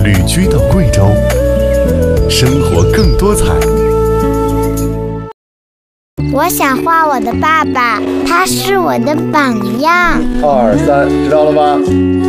旅居到贵州，生活更多彩。 我想画我的爸爸，他是我的榜样。 2、3，知道了吗？